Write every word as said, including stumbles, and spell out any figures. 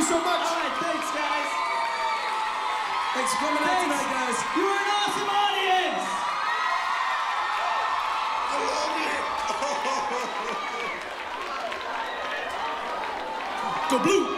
so much. All right, thanks, guys. Thanks for coming out tonight, guys. You were an awesome audience. I love it. Go Blue.